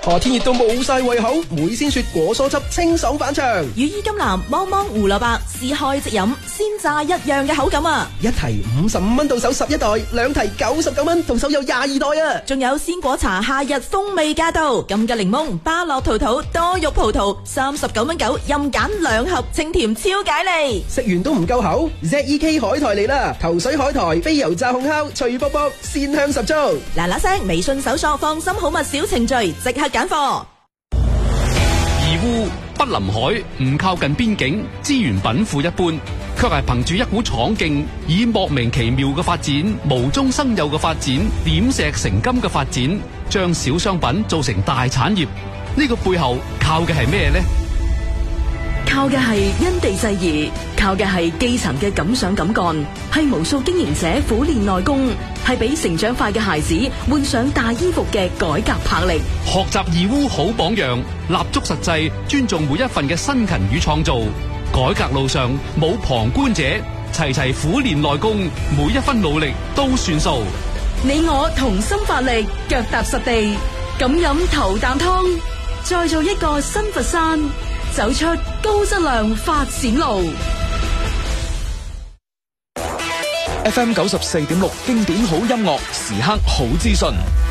夏天熱到冇晒胃口，梅鮮雪果蔬汁清爽反腸， 羽衣甘藍、芒芒胡蘿蔔，撕開即飲，鮮榨一樣嘅口感啊！ 一提55蚊到手11袋，兩提99蚊到手有22袋啊！ 仲有鮮果茶夏日風味駕到，金桔檸檬、巴樂桃桃、多肉葡萄，39蚊9，任揀2盒，清甜超解膩。 食完都唔夠口 ，ZEK 海苔嚟啦！頭水海苔、飛油炸烘烤，脆卜卜，鮮香十足。 嗱嗱聲，微信搜索放心好物小程序，即刻揀貨。 義烏不臨海，唔靠近邊境，資源稟賦一般，卻係憑住一股闖勁，以莫名其妙嘅發展、無中生有嘅發展、點石成金嘅發展，將小商品做成大產業。呢個背後靠嘅係咩呢？ 靠嘅係因地制宜，靠嘅係基層嘅敢想敢幹，係無數經營者苦練內功，係俾成長快嘅孩子換上大衣服嘅改革魄力。 學習義烏好榜樣，立足實際，尊重每一份嘅辛勤與創造。改革路上冇旁觀者，齊齊苦練內功，每一分努力都算數。 你我同心發力，腳踏實地，敢飲頭啖湯，再做一個新佛山，走出高質量發展路。 FM 94.6經典好音樂，時刻好資訊。